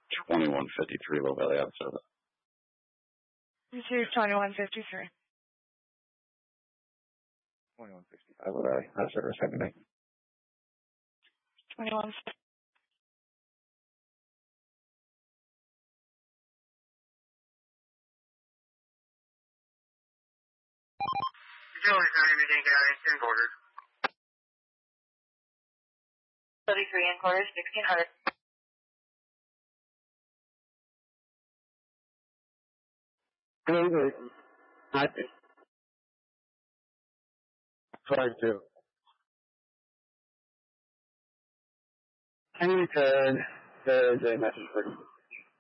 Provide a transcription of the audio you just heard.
2153 Low Valley Ave service. This is 2153. 2165 Low Valley Ave service. Have a good night. 21. Utility County Meeting County, in quarters. 33 in quarters, 1600. I tried to. Can you return? There's a message for you.